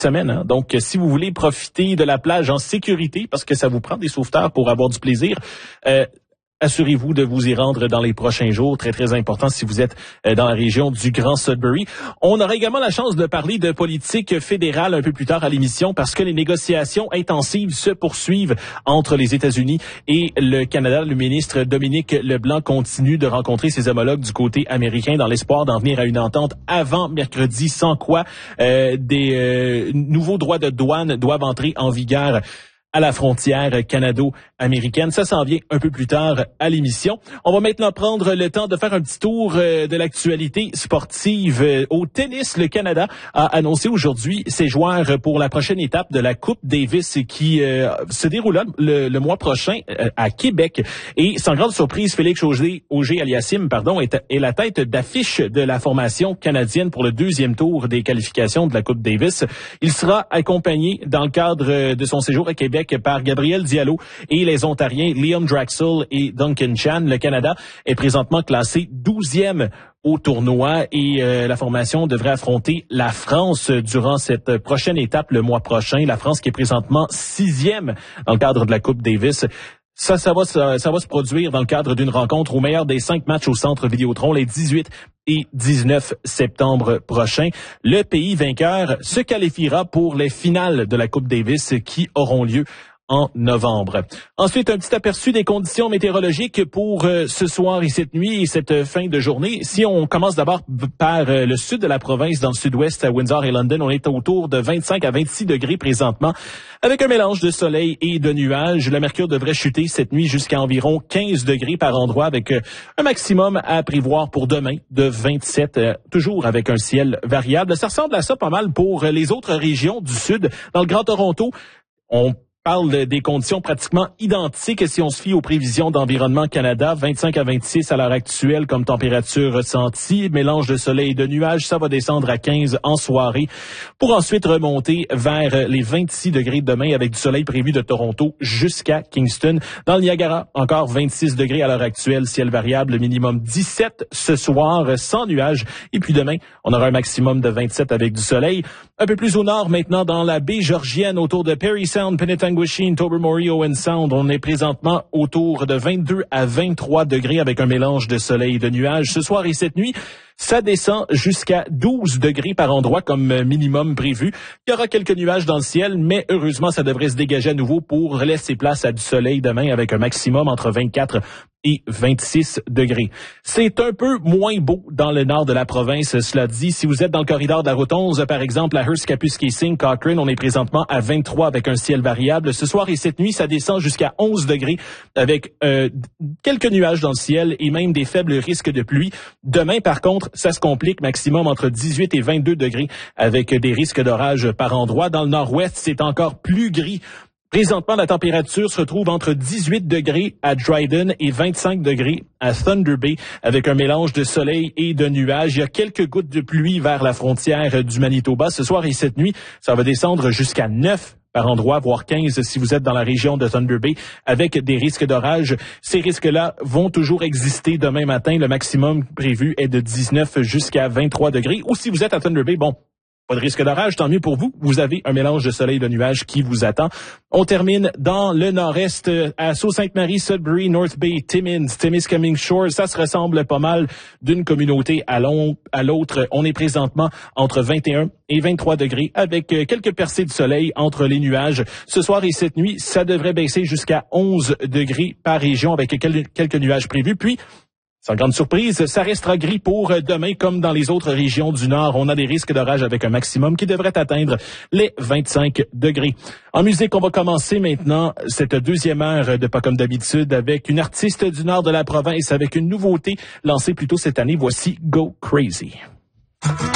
semaine, hein? Donc, si vous voulez profiter de la plage en sécurité, parce que ça vous prend des sauveteurs pour avoir du plaisir, assurez-vous de vous y rendre dans les prochains jours. Très, très important si vous êtes dans la région du Grand Sudbury. On aura également la chance de parler de politique fédérale un peu plus tard à l'émission parce que les négociations intensives se poursuivent entre les États-Unis et le Canada. Le ministre Dominique Leblanc continue de rencontrer ses homologues du côté américain dans l'espoir d'en venir à une entente avant mercredi, sans quoi des nouveaux droits de douane doivent entrer en vigueur à la frontière canado-américaine. Ça s'en vient un peu plus tard à l'émission. On va maintenant prendre le temps de faire un petit tour de l'actualité sportive. Au tennis, le Canada a annoncé aujourd'hui ses joueurs pour la prochaine étape de la Coupe Davis qui se déroulera le mois prochain à Québec. Et sans grande surprise, Félix Auger-Aliassime est la tête d'affiche de la formation canadienne pour le deuxième tour des qualifications de la Coupe Davis. Il sera accompagné dans le cadre de son séjour à Québec par Gabriel Diallo et les Ontariens Liam Draxl et Duncan Chan. Le Canada est présentement classé 12e au tournoi et la formation devrait affronter la France durant cette prochaine étape le mois prochain. La France qui est présentement 6e dans le cadre de la Coupe Davis. Ça va se produire dans le cadre d'une rencontre au meilleur des 5 matchs au Centre Vidéotron les 18 et 19 septembre prochains. Le pays vainqueur se qualifiera pour les finales de la Coupe Davis qui auront lieu en novembre. Ensuite, un petit aperçu des conditions météorologiques pour ce soir et cette nuit et cette fin de journée. Si on commence d'abord par le sud de la province, dans le sud-ouest, à Windsor et London, on est autour de 25 à 26 degrés présentement, avec un mélange de soleil et de nuages. Le mercure devrait chuter cette nuit jusqu'à environ 15 degrés par endroit, avec un maximum à prévoir pour demain de 27, toujours avec un ciel variable. Ça ressemble à ça pas mal pour les autres régions du sud. Dans le Grand Toronto, on parle des conditions pratiquement identiques si on se fie aux prévisions d'Environnement Canada. 25 à 26 à l'heure actuelle comme température ressentie. Mélange de soleil et de nuages, ça va descendre à 15 en soirée pour ensuite remonter vers les 26 degrés demain avec du soleil prévu de Toronto jusqu'à Kingston. Dans le Niagara, encore 26 degrés à l'heure actuelle, ciel variable, minimum 17 ce soir sans nuages. Et puis demain, on aura un maximum de 27 avec du soleil. Un peu plus au nord maintenant dans la baie Georgienne autour de Parry Sound, Penetanguishene, Tobermory, Owen Sound. On est présentement autour de 22 à 23 degrés avec un mélange de soleil et de nuages. Ce soir et cette nuit, ça descend jusqu'à 12 degrés par endroit comme minimum prévu. Il y aura quelques nuages dans le ciel, mais heureusement, ça devrait se dégager à nouveau pour laisser place à du soleil demain avec un maximum entre 24 et 26 degrés. C'est un peu moins beau dans le nord de la province, cela dit. Si vous êtes dans le corridor de la route 11, par exemple, à Hearst, Kapuskasing, Cochrane, on est présentement à 23 avec un ciel variable. Ce soir et cette nuit, ça descend jusqu'à 11 degrés avec quelques nuages dans le ciel et même des faibles risques de pluie. Demain, par contre, ça se complique, maximum entre 18 et 22 degrés avec des risques d'orage par endroit. Dans le nord-ouest, c'est encore plus gris. Présentement, la température se trouve entre 18 degrés à Dryden et 25 degrés à Thunder Bay avec un mélange de soleil et de nuages. Il y a quelques gouttes de pluie vers la frontière du Manitoba. Ce soir et cette nuit, ça va descendre jusqu'à 9 par endroit, voire 15 si vous êtes dans la région de Thunder Bay, avec des risques d'orage. Ces risques-là vont toujours exister demain matin. Le maximum prévu est de 19 jusqu'à 23 degrés. Ou si vous êtes à Thunder Bay, bon, pas de risque d'orage, tant mieux pour vous. Vous avez un mélange de soleil et de nuages qui vous attend. On termine dans le nord-est, à Sault-Sainte-Marie, Sudbury, North Bay, Timmins, Temiskaming Shores. Ça se ressemble pas mal d'une communauté à l'autre. On est présentement entre 21 et 23 degrés avec quelques percées de soleil entre les nuages. Ce soir et cette nuit, ça devrait baisser jusqu'à 11 degrés par région avec quelques nuages prévus. Puis, sans grande surprise, ça restera gris pour demain comme dans les autres régions du Nord. On a des risques d'orage avec un maximum qui devrait atteindre les 25 degrés. En musique, on va commencer maintenant cette deuxième heure de Pas comme d'habitude avec une artiste du Nord de la province avec une nouveauté lancée plus tôt cette année. Voici Go Crazy.